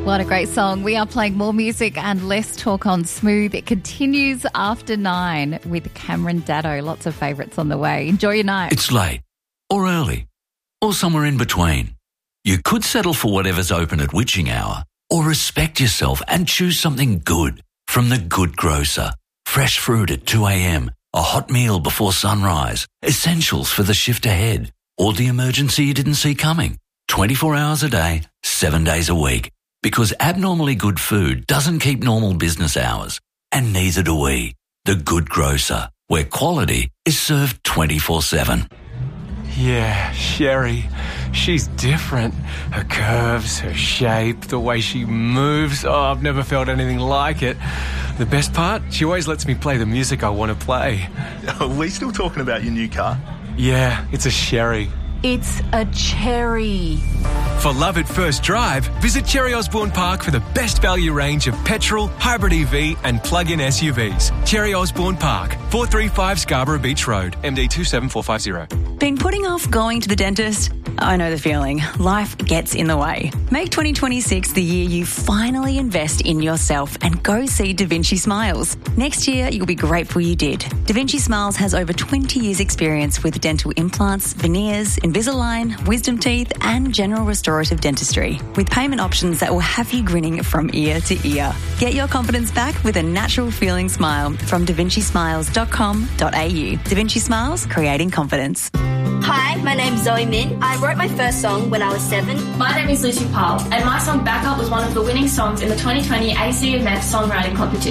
What a great song. We are playing more music and less talk on Smooth. It continues after 9 with Cameron Daddo. Lots of favourites on the way. Enjoy your night. It's late or early or somewhere in between. You could settle for whatever's open at witching hour or respect yourself and choose something good from The Good Grocer. Fresh fruit at 2 a.m, a hot meal before sunrise, essentials for the shift ahead, or the emergency you didn't see coming. 24 hours a day, 7 days a week. Because abnormally good food doesn't keep normal business hours, and neither do we. The Good Grocer, where quality is served 24/7. Yeah, Sherry. She's different. Her curves, her shape, the way she moves. Oh, I've never felt anything like it. The best part? She always lets me play the music I want to play. Are we still talking about your new car? Yeah, it's a Sherry. It's a cherry. For love at first drive, visit Cherry Osborne Park for the best value range of petrol, hybrid EV and plug-in SUVs. Cherry Osborne Park, 435 Scarborough Beach Road, MD 27450. Been putting off going to the dentist? I know the feeling. Life gets in the way. Make 2026 the year you finally invest in yourself and go see Da Vinci Smiles. Next year, you'll be grateful you did. Da Vinci Smiles has over 20 years' experience with dental implants, veneers, Invisalign, wisdom teeth and general restorative dentistry, with payment options that will have you grinning from ear to ear. Get your confidence back with a natural feeling smile from davincismiles.com.au. Da Vinci Smiles, creating confidence. Hi, my name's Zoe Min. I wrote my first song when I was 7. My name is Lucy Powell, and my song Back Up was one of the winning songs in the 2020 ACMF Songwriting Competition.